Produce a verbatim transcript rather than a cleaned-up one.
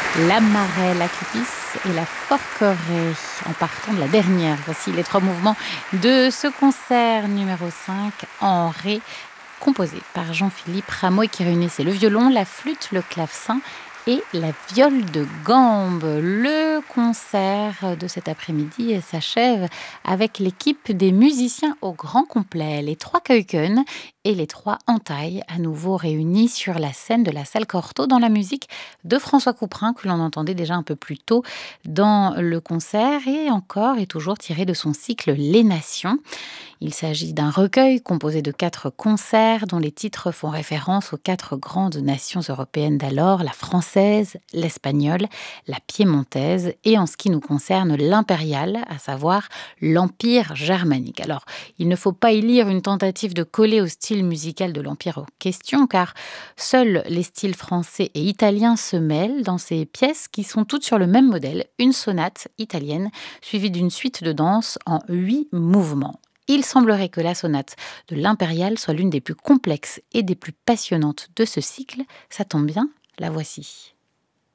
La marée, la cupice et la forquerie. En partant de la dernière, voici les trois mouvements de ce concert numéro cinq en ré, composé par Jean-Philippe Rameau et qui réunissait le violon, la flûte, le clavecin et la viole de gambe. Le concert de cet après-midi s'achève avec l'équipe des musiciens au grand complet, les trois Keuken et les trois Entailles, à nouveau réunis sur la scène de la salle Cortot dans la musique de François Couperin, que l'on entendait déjà un peu plus tôt dans le concert et encore et toujours tiré de son cycle Les Nations. Il s'agit d'un recueil composé de quatre concerts dont les titres font référence aux quatre grandes nations européennes d'alors, la française, l'espagnole, la piémontaise et en ce qui nous concerne l'impériale, à savoir l'Empire germanique. Alors, il ne faut pas y lire une tentative de coller au style musical de l'Empire en question, car seuls les styles français et italiens se mêlent dans ces pièces qui sont toutes sur le même modèle, une sonate italienne suivie d'une suite de danse en huit mouvements. Il semblerait que la sonate de l'Impériale soit l'une des plus complexes et des plus passionnantes de ce cycle. Ça tombe bien, la voici.